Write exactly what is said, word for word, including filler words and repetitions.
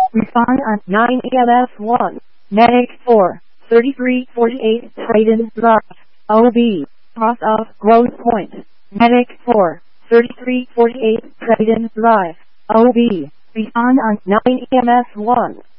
Respond on nine E M S one. Medic four. thirty-three forty-eight Traded Drive. O B. Cross of Grosse Pointe. Medic four. thirty-three forty-eight Traded Drive. O B. Respond on nine E M S one.